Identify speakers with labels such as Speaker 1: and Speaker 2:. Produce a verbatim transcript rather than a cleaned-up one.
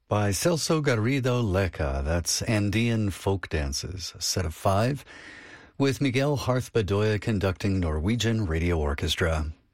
Speaker 1: by Celso Garrido Leca. That's Andean folk dances, a set of five, with Miguel Harth Bedoya conducting Norwegian Radio Orchestra.